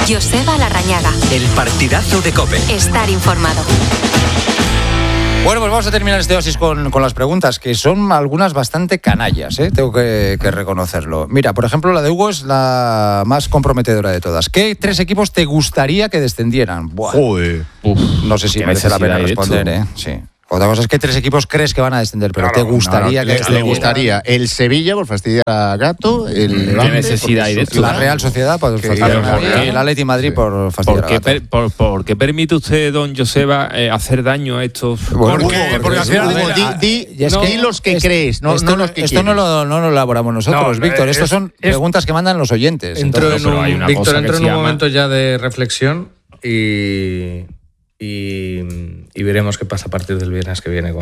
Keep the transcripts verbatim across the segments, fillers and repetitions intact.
Joseba Larrañaga. El partidazo de COPE. Estar informado. Bueno, pues vamos a terminar este oasis con, con las preguntas, que son algunas bastante canallas, ¿eh? Tengo que, que reconocerlo. Mira, por ejemplo, la de Hugo es la más comprometedora de todas. ¿Qué tres equipos te gustaría que descendieran? Buah. Joder. Uf, no sé si merece la pena responder, ¿eh? Sí. Otra cosa es que tres equipos crees que van a descender, pero Claro, te gustaría no, no, que le, descendieran. le gustaría el Sevilla por fastidiar a Gato, el Levante, ¿Qué necesidad hay de esto? La Real Sociedad por Que- fastidiar a claro, Madrid, claro. el Atleti Madrid Sí. por fastidiar ¿Por qué, a Gato. per- por, por qué permite usted, don Joseba, eh, hacer daño a estos? Bueno, ¿Por qué? Hugo, Porque al sí, final a ver, di, a- di, y es no, que di los que es- crees, no, esto no los que esto no quieres. lo, no lo elaboramos nosotros, No, Víctor. es- Estos son es- preguntas que mandan los oyentes. Entro Entonces, en pero hay un, una Víctor, cosa que entro en se un llama- momento ya de reflexión y, y, y veremos qué pasa a partir del viernes que viene. Con...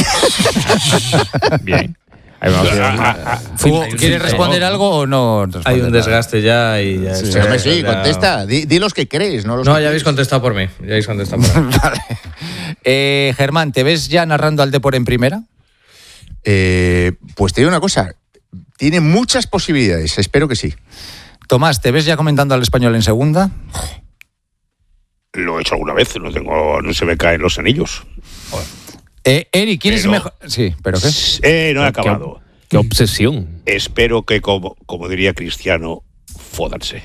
Bien. Ahí vamos a ver. Hugo, ¿quieres responder algo o no? Hay responder un nada? desgaste ya y ya... Sí, esto hombre, ya- sí, ya- contesta, di, di los que crees, no los No, que ya habéis quieres. contestado por mí. Ya habéis contestado por mí. Vale. Eh, Germán, ¿te ves ya narrando al Depor en primera? Eh, pues te digo una cosa, tiene muchas posibilidades, espero que sí. Tomás, ¿te ves ya comentando al Español en segunda? Lo he hecho alguna vez, no tengo, no se me caen los anillos. Eh, Eri, ¿quién es Pero- mejor? Sí, ¿pero qué? Eh, no he Qué- acabado. Qué obsesión. Espero que, como, como diría Cristiano, fódanse.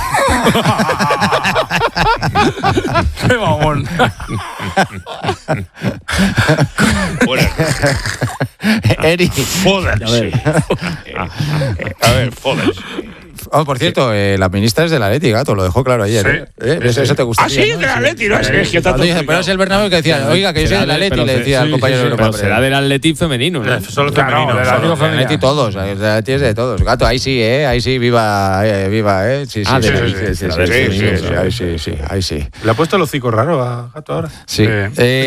¡Qué mamón! Bueno, Eri. fódanse. Eh, A ver, fódanse. Oh, por cierto, eh, la ministra es del Atleti, Gato, lo dejó claro ayer. ¿eh? ¿Eh? Eso, eso te gustaría. Ah, sí, ¿no? del Atleti, no es que- es que está Cuando todo dije, pero es el Bernabéu que decía, oiga, que yo soy del Será de- Atleti, pero le se- decía al sí, compañero sí, sí, Europa pero Press. será del Atleti femenino, ¿no? Solo Claro, femenino, del solo Atlético El Atleti todos, el Atleti es de todos. Gato, ahí sí, ¿eh? Ahí sí, viva, eh, viva, ¿eh? Sí, sí, Ah, sí, de- sí, sí, sí, sí, sí, sí, sí, sí, sí, sí, sí, ahí sí, sí, ahí sí. Le ha puesto el hocico raro a Gato ahora. Sí. Eh,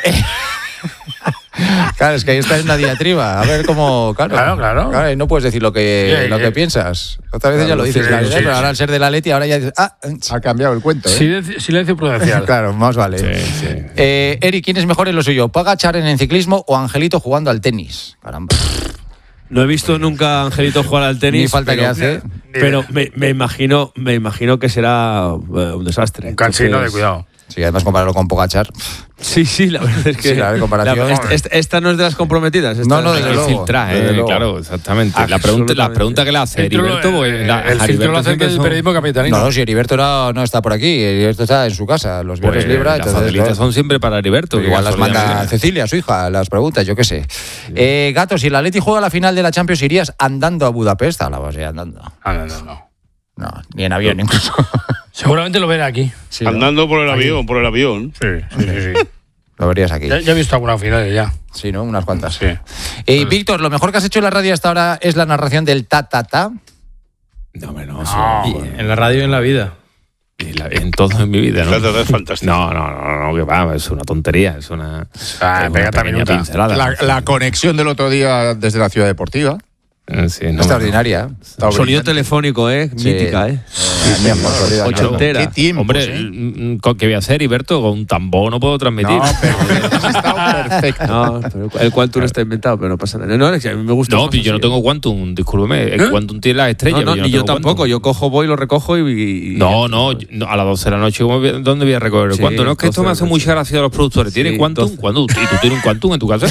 Claro, es que ahí está en una diatriba. A ver cómo. Claro, Claro, claro. y no puedes decir lo que, Yeah, lo yeah. que piensas. Otras veces ya lo dices, sí, claro, sí, pero sí. ahora al ser de la Leti, ahora ya dices. Ah, Ha cambiado el cuento, ¿eh? Silencio, silencio prudencial. claro, más vale. Sí, sí. Eh, Eri, ¿quién es mejor en lo suyo? ¿Paga Charen en ciclismo o Angelito jugando al tenis? Caramba. No he visto nunca a Angelito jugar al tenis. Ni falta pero, que hace. Pero me, me imagino, me imagino que será eh, un desastre. Un cansino de Entonces- cuidado. Sí, además compararlo con Pogachar. Sí, sí, la verdad es que. Sí, la de comparación. la- esta, esta- esta no es de las comprometidas. esta No, no, es- desde Hay que luego, filtrar, desde eh, luego. claro, exactamente. La pregunta, la pregunta que le hace El filtro- Heriberto, pues, eh, la- el filtro Heriberto lo hace siempre el son- periodismo capitalino. No, no, si Heriberto no, no está por aquí. Heriberto está en su casa. Los viernes Pues, libra. las entonces, facilitas no. son siempre para Heriberto. Igual las manda casualidad. Cecilia, su hija, las preguntas, yo qué sé. Eh, Gato, si el Atleti juega la final de la Champions, ¿irías andando a Budapest? Hablabas ya andando. Ah, no, no, no. No, ni en avión incluso. Seguramente lo veré aquí. Sí, ¿no? Andando por el avión, por el avión. Sí, sí, sí. sí. Lo verías aquí. Ya, ya he visto algunas finales ya. Sí, ¿no? Unas cuantas. Sí. Eh, Víctor, lo mejor que has hecho en la radio hasta ahora es la narración del ta-ta-ta. No, hombre, no. No, sí. Y en la radio y en la vida. Y la- en todo en mi vida, ¿no? Trata de fantástico. No, no, no, no, que va, es una tontería, es una, Ah, es una pégate a pequeña minuta. pincelada. La, la conexión del otro día desde la ciudad deportiva. Eh, sí, no, Extraordinaria. Está Sonido brillante. telefónico, ¿eh? Sí. Mítica, ¿eh? Eh, mi amor, querida, mi amor. Ochentera. Qué tiempo, Hombre, ¿eh? mm, mm, ¿con qué voy a hacer, Heriberto? Con un tambor no puedo transmitir. No, perfecto. Has estado perfecto. No, pero el Quantum está inventado, pero no pasa nada. No, es que a mí me gusta. No, yo no tengo Quantum, discúlpeme. El Quantum tiene las estrellas. No, no, pero ni yo tengo tampoco. Quantum. Yo cojo, voy, lo recojo y. y- No, no, yo- no, a las doce de la noche, ¿cómo voy- ¿dónde voy a recoger el Sí, Quantum? No, es que esto doce de me la hace noche. mucha gracia a los productores. ¿Tienes Sí, Quantum? doce. ¿Cuándo? ¿Y tú tienes un Quantum en tu casa?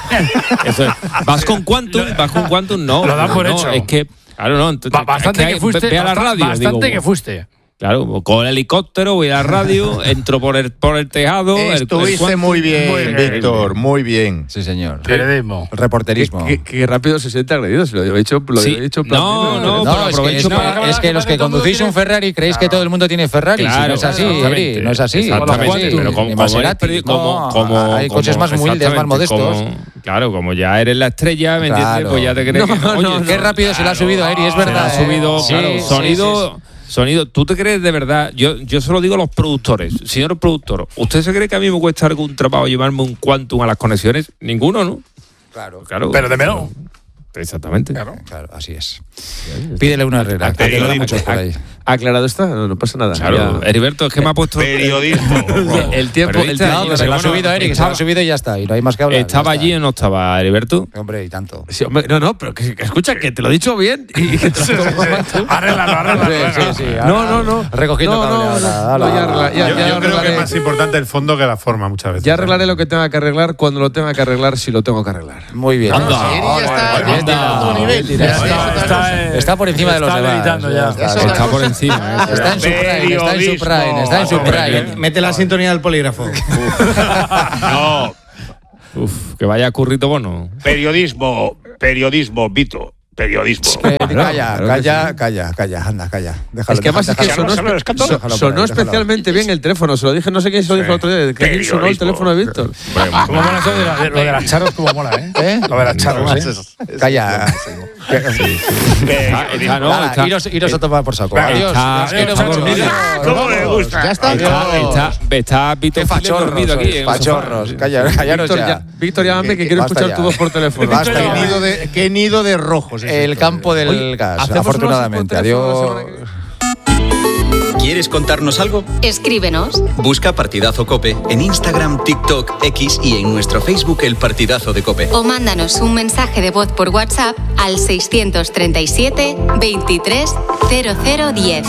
Eso es. ¿Vas con Quantum? ¿Vas con Quantum? No. Lo dan por no, hecho. Es que, claro, no. entonces, Ba- bastante es que, hay- fuiste. Ve a la basta- radio. Bastante digo, que fuiste. Claro, con el helicóptero voy a la radio, entro por el, por el tejado. el- el Estuviste Quantum, muy bien, muy bien. Víctor, muy bien. Sí, señor. Periodismo. Reporterismo. Qué, qué rápido se siente agredido. Se lo he dicho, lo Sí. he dicho en plan No, primero, no, ¿eh? No, pero es que, aprovecho es, que- para- es que los que conducís un Ferrari creéis que todo el mundo tiene Ferrari. Claro, no es así, exactamente. Eri, no es así. Exactamente, No es así. pero como, Ni como Maserati, eres peri- como- no, como- hay como- coches más humildes, más exactamente, modestos. como- claro, como ya eres la estrella, ¿me entiendes? Claro. Pues ya te crees No, que no. no, Oye, Qué rápido se le ha subido a Eri, es se le verdad. ha subido, ¿eh? claro, Sí, sí, sonido. sí, sí. Sonido, ¿tú te crees de verdad? Yo, yo se lo digo a los productores. Señor productor, ¿usted se cree que a mí me cuesta algún trabajo llevarme un Quantum a las conexiones? Ninguno, ¿no? Claro. Claro. Pero démelo. Exactamente. Claro, claro, así es. Pídele una Herrera, que te mucho por ahí. ¿Ha aclarado esta? No, no pasa nada. Claro, Ya. Heriberto, es que me ha puesto... Periodismo. El tiempo, el Periodista, tiempo. No, que se lo ha bueno, subido, Eric, que se lo estaba- ha subido y ya está. Y no hay más que hablar. ¿Estaba ya allí está. o no estaba, Heriberto? Hombre, y tanto. Sí, hombre, no, no, pero que, que escucha, que te lo he dicho bien y que te lo Arréglalo, arréglalo. Sí, sí, sí. No, no, no. Recogiendo No, cable no, ahora, no, ala, no, ya ala. arregla- ya- Yo, ya yo creo que arreglaré. es más importante el fondo que la forma muchas veces. Ya arreglaré lo que tenga que arreglar cuando lo tenga que arreglar, si lo tengo que arreglar. Muy bien. Anda. Eri ya está, ya está a otro nivel. Bien tirado. Ya está, está, eh, Está por encima de los está demás. meditando ya. Está, Eso está- Está por encima. ¿eh? está en su prime, está en su prime, está en su prime. Mete la sintonía del polígrafo. No, Uf, que vaya Currito Bono. periodismo, periodismo, Vito, periodismo. Eh, calla, claro que calla, calla, calla, anda, calla. Déjalo, Es que además es que déjalo, sonó, ¿Se lo rescato? so- Déjalo por sonó ahí, déjalo. especialmente bien el teléfono. Se lo dije, no sé quién se lo dijo el otro día. Que bien sonó el Periodismo. teléfono de Víctor. Como mola eso de, la- de- lo de las charros, como mola, ¿eh? ¿Eh? Lo de las charros, ¿eh? Calla. Está, está, no, Nada, está- iros, iros a tomar por saco. Venga, Adiós. está- Os quiero está mucho. dormido. Adiós. ¿Cómo me gusta? Ya está. Está, está, está Vito Qué Giles fachorros, dormido aquí. sois, en el sofá. fachorros. Calla, callaros Víctor, ya. ya, Víctor, llámame que quiero Basta escuchar ya. tu voz por teléfono. Basta Qué ya. nido de, qué nido de rojos. es El esto. campo del Oye, gas, ¿hacemos afortunadamente. unos por teléfono la Adiós. semana que- ¿Quieres contarnos algo? Escríbenos. Busca Partidazo Cope en Instagram, TikTok, X y en nuestro Facebook El Partidazo de Cope. O mándanos un mensaje de voz por WhatsApp al seiscientos treinta y siete veintitrés cero cero diez.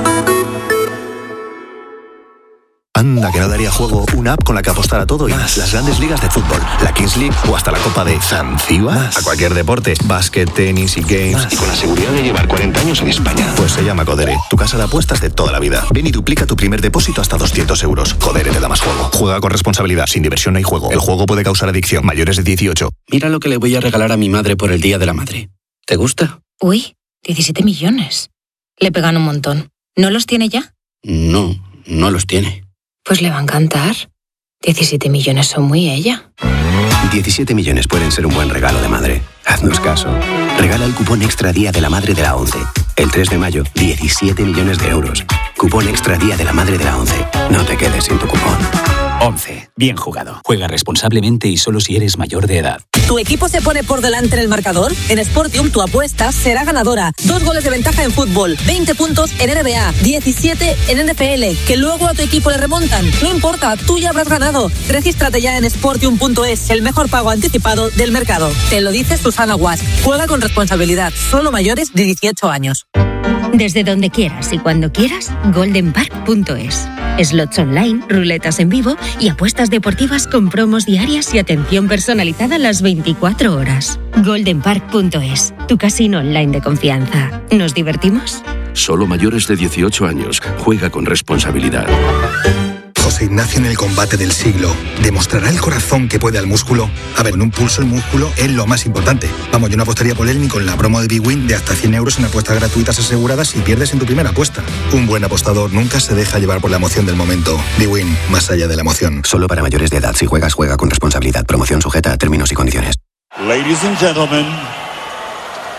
Anda, que no daría juego una app con la que apostar a todo y más. Las grandes ligas de fútbol, la Kings League o hasta la Copa de Zanzíbar. A cualquier deporte, básquet, tenis y games. Y con la seguridad de llevar cuarenta años en España. Pues se llama Codere, tu casa de apuestas de toda la vida. Ven y duplica tu primer depósito hasta doscientos euros. Codere te da más juego. Juega con responsabilidad, sin diversión no hay juego. El juego puede causar adicción. Mayores de dieciocho. Mira lo que le voy a regalar a mi madre por el Día de la Madre. ¿Te gusta? Uy, diecisiete millones. Le pegan un montón. ¿No los tiene ya? No, no los tiene. Pues le va a encantar. diecisiete millones son muy ella. diecisiete millones pueden ser un buen regalo de madre. Haznos caso. Regala el cupón Extra Día de la Madre de la ONCE. El tres de mayo, diecisiete millones de euros. Cupón Extra Día de la Madre de la ONCE. No te quedes sin tu cupón. once. Bien jugado. Juega responsablemente y solo si eres mayor de edad. ¿Tu equipo se pone por delante en el marcador? En Sportium tu apuesta será ganadora. Dos goles de ventaja en fútbol, veinte puntos en N B A, diecisiete en N F L, que luego a tu equipo le remontan. No importa, tú ya habrás ganado. Regístrate ya en sportium punto es, el mejor pago anticipado del mercado. Te lo dice Susana Guas. Juega con responsabilidad, solo mayores de dieciocho años. Desde donde quieras y cuando quieras, golden park punto es. Slots online, ruletas en vivo y apuestas deportivas con promos diarias y atención personalizada las veinticuatro horas. golden park punto es, tu casino online de confianza. ¿Nos divertimos? Solo mayores de dieciocho años. Juega con responsabilidad. José Ignacio en el combate del siglo. ¿Demostrará el corazón que puede al músculo? A ver, en un pulso el músculo es lo más importante. Vamos, yo no apostaría por él ni con la promo de BWin de hasta cien euros en apuestas gratuitas aseguradas si pierdes en tu primera apuesta. Un buen apostador nunca se deja llevar por la emoción del momento. BWin, más allá de la emoción. Solo para mayores de edad. Si juegas, juega con responsabilidad. Promoción sujeta a términos y condiciones. Ladies and gentlemen,